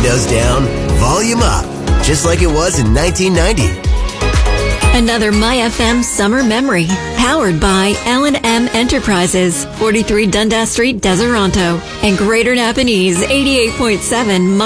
Windows down, volume up, just like it was in 1990. Another MyFM summer memory, powered by L&M Enterprises, 43 Dundas Street, Deseronto, and Greater Napanese 88.7